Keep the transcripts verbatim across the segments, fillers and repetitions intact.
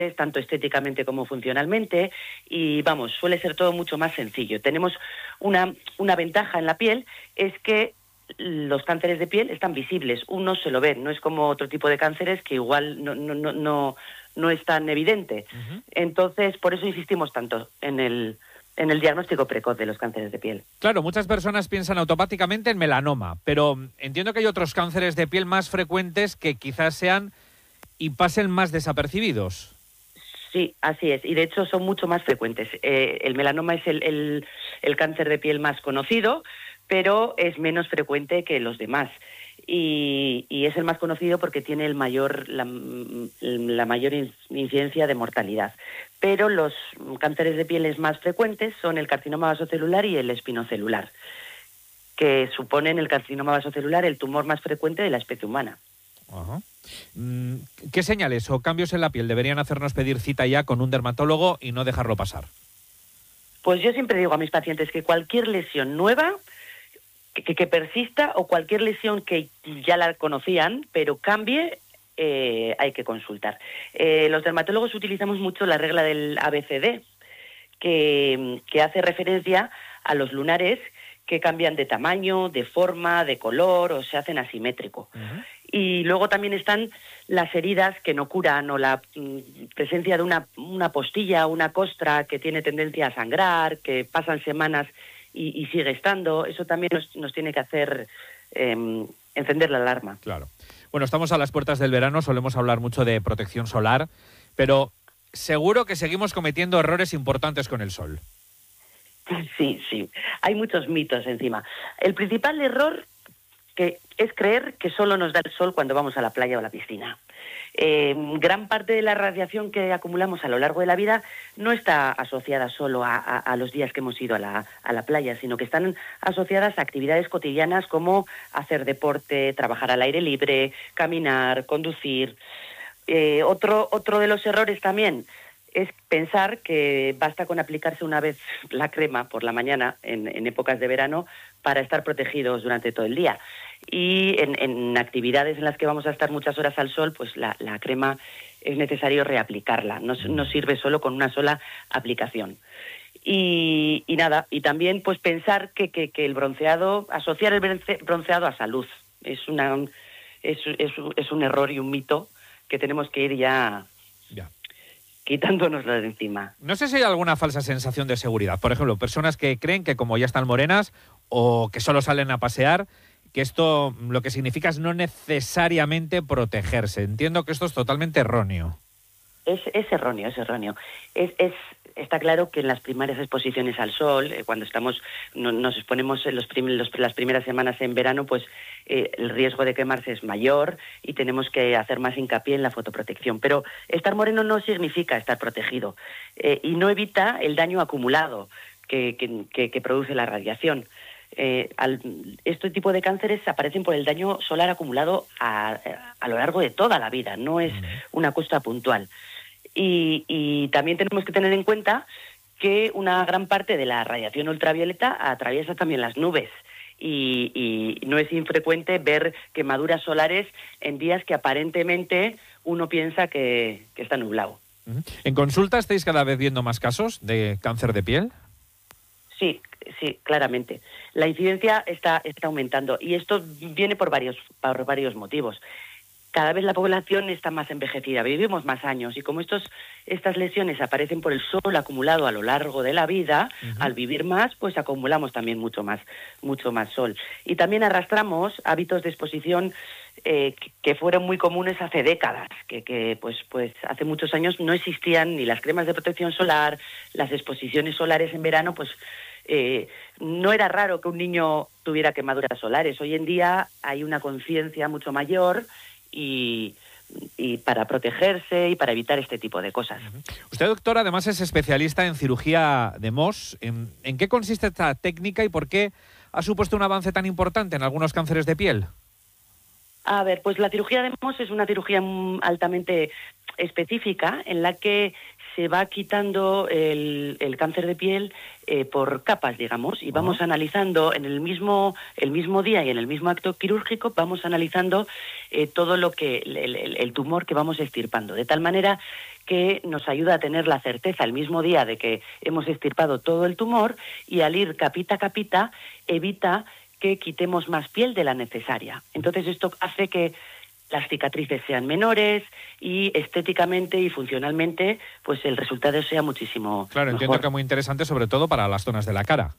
tanto estéticamente como funcionalmente, y vamos, suele ser todo mucho más sencillo. Tenemos una, una ventaja en la piel, es que los cánceres de piel están visibles, uno se lo ve, no es como otro tipo de cánceres que igual no, no, no, no, no es tan evidente. Uh-huh. Entonces, por eso insistimos tanto en el, en el diagnóstico precoz de los cánceres de piel. Claro, muchas personas piensan automáticamente en melanoma, pero entiendo que hay otros cánceres de piel más frecuentes que quizás sean y pasen más desapercibidos. Sí, así es, y de hecho son mucho más frecuentes. Eh, el melanoma es el, el, el cáncer de piel más conocido, pero es menos frecuente que los demás. Y, y es el más conocido porque tiene el mayor, la, la mayor incidencia de mortalidad. Pero los cánceres de pieles más frecuentes son el carcinoma vasocelular y el espinocelular, que suponen el carcinoma vasocelular el tumor más frecuente de la especie humana. Ajá. ¿Qué señales o cambios en la piel deberían hacernos pedir cita ya con un dermatólogo y no dejarlo pasar? Pues yo siempre digo a mis pacientes que cualquier lesión nueva que, que persista o cualquier lesión que ya la conocían pero cambie, eh, hay que consultar. Eh, los dermatólogos utilizamos mucho la regla del A B C D, que, que hace referencia a los lunares que cambian de tamaño, de forma, de color o se hacen asimétrico. Uh-huh. Y luego también están las heridas que no curan o la mm, presencia de una, una postilla, una costra que tiene tendencia a sangrar, que pasan semanas y, y sigue estando. Eso también nos, nos tiene que hacer eh, encender la alarma. Claro. Bueno, estamos a las puertas del verano, solemos hablar mucho de protección solar, pero seguro que seguimos cometiendo errores importantes con el sol. Sí, sí. Hay muchos mitos encima. El principal error que es creer que solo nos da el sol cuando vamos a la playa o a la piscina. Eh, gran parte de la radiación que acumulamos a lo largo de la vida no está asociada solo a, a, a los días que hemos ido a la, a la playa, sino que están asociadas a actividades cotidianas como hacer deporte, trabajar al aire libre, caminar, conducir. Eh, otro, otro de los errores también es pensar que basta con aplicarse una vez la crema por la mañana en, en épocas de verano para estar protegidos durante todo el día. Y en, en actividades en las que vamos a estar muchas horas al sol, pues la, la crema es necesario reaplicarla. No, no sirve solo con una sola aplicación. Y, y nada, y también pues pensar que, que, que el bronceado, asociar el bronceado a salud, es, una, es, es, es un error y un mito que tenemos que ir ya... ya. quitándonoslo de encima. No sé si hay alguna falsa sensación de seguridad. Por ejemplo, personas que creen que como ya están morenas o que solo salen a pasear, que esto lo que significa es no necesariamente protegerse. Entiendo que esto es totalmente erróneo. Es, es erróneo, es erróneo. Es, es, está claro que en las primeras exposiciones al sol, eh, cuando estamos no, nos exponemos en los prim, los, las primeras semanas en verano, pues eh, el riesgo de quemarse es mayor y tenemos que hacer más hincapié en la fotoprotección. Pero estar moreno no significa estar protegido eh, y no evita el daño acumulado que, que, que, que produce la radiación. Eh, al, este tipo de cánceres aparecen por el daño solar acumulado a, a lo largo de toda la vida, no es una cosa puntual. Y, y también tenemos que tener en cuenta que una gran parte de la radiación ultravioleta atraviesa también las nubes y, y no es infrecuente ver quemaduras solares en días que aparentemente uno piensa que, que está nublado. ¿En consulta estáis cada vez viendo más casos de cáncer de piel? Sí, sí, claramente. La incidencia está, está aumentando y esto viene por varios, por varios motivos. Cada vez la población está más envejecida, vivimos más años y como estos, estas lesiones aparecen por el sol acumulado a lo largo de la vida, uh-huh. al vivir más, pues acumulamos también mucho más, mucho más sol. Y también arrastramos hábitos de exposición eh, que fueron muy comunes hace décadas, que, que pues, pues hace muchos años no existían ni las cremas de protección solar, las exposiciones solares en verano, pues Eh, no era raro que un niño tuviera quemaduras solares. Hoy en día hay una conciencia mucho mayor y, y para protegerse y para evitar este tipo de cosas. Usted, doctor, además es especialista en cirugía de M O S. ¿En, en qué consiste esta técnica y por qué ha supuesto un avance tan importante en algunos cánceres de piel? A ver, pues la cirugía de M O S es una cirugía altamente específica en la que se va quitando el, el cáncer de piel eh, por capas, digamos, y vamos uh-huh. analizando en el mismo, el mismo día y en el mismo acto quirúrgico, vamos analizando eh, todo lo que el, el, el tumor que vamos extirpando, de tal manera que nos ayuda a tener la certeza el mismo día de que hemos extirpado todo el tumor, y al ir capita a capita evita que quitemos más piel de la necesaria. Entonces esto hace que las cicatrices sean menores y estéticamente y funcionalmente pues el resultado sea muchísimo Claro, entiendo mejor. que es muy interesante, sobre todo para las zonas de la cara.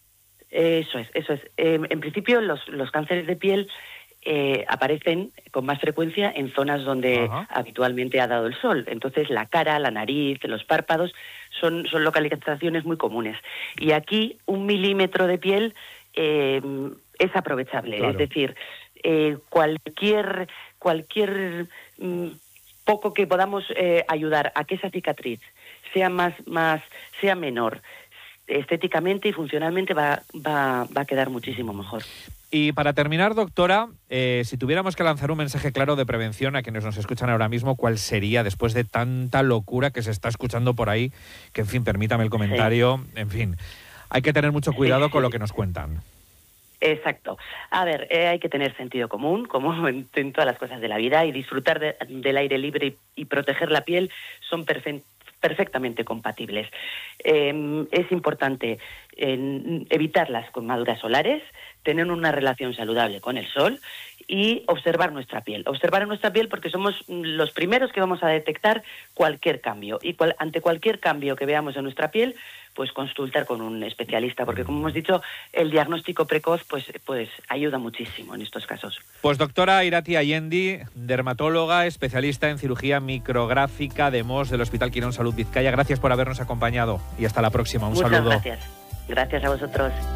Eso es, eso es. Eh, en principio los, los cánceres de piel eh, aparecen con más frecuencia en zonas donde uh-huh. habitualmente ha dado el sol. Entonces la cara, la nariz, los párpados son, son localizaciones muy comunes. Y aquí un milímetro de piel eh, es aprovechable, claro. Es decir, eh, cualquier... cualquier mmm, poco que podamos eh, ayudar a que esa cicatriz sea más, más, sea menor, estéticamente y funcionalmente va, va, va a quedar muchísimo mejor. Y para terminar, doctora, eh, si tuviéramos que lanzar un mensaje claro de prevención a quienes nos escuchan ahora mismo, ¿cuál sería después de tanta locura que se está escuchando por ahí? Que, en fin, permítame el comentario, sí. En fin, hay que tener mucho cuidado sí, sí. con lo que nos cuentan. Exacto. A ver, eh, hay que tener sentido común, como en, en todas las cosas de la vida, y disfrutar de, del aire libre y, y proteger la piel son perfe- perfectamente compatibles. Eh, es importante eh, evitar las quemaduras solares, tener una relación saludable con el sol y observar nuestra piel. Observar nuestra piel porque somos los primeros que vamos a detectar cualquier cambio. Y cual, ante cualquier cambio que veamos en nuestra piel, pues consultar con un especialista, porque como hemos dicho, el diagnóstico precoz pues, pues ayuda muchísimo en estos casos. Pues doctora Irati Allendi, dermatóloga, especialista en cirugía micrográfica de M O S del Hospital Quirón Salud Vizcaya, gracias por habernos acompañado y hasta la próxima. Un Muchas saludo. Muchas gracias. Gracias a vosotros.